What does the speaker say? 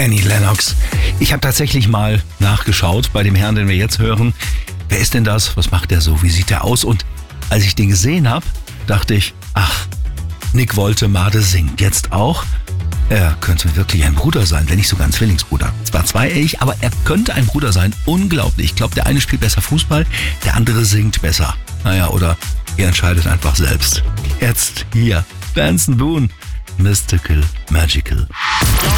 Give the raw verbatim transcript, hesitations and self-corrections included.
Annie Lennox. Ich habe tatsächlich mal nachgeschaut bei dem Herrn, den wir jetzt hören. Wer ist denn das? Was macht der so? Wie sieht der aus? Und als ich den gesehen habe, dachte ich, ach, Nick Woltemade singt jetzt auch. Er könnte wirklich ein Bruder sein, wenn nicht sogar ein Zwillingsbruder. Zwar zweiehelich, aber er könnte ein Bruder sein. Unglaublich. Ich glaube, der eine spielt besser Fußball, der andere singt besser. Naja, oder ihr entscheidet einfach selbst. Jetzt hier, Benson Boone, Mystical Magical.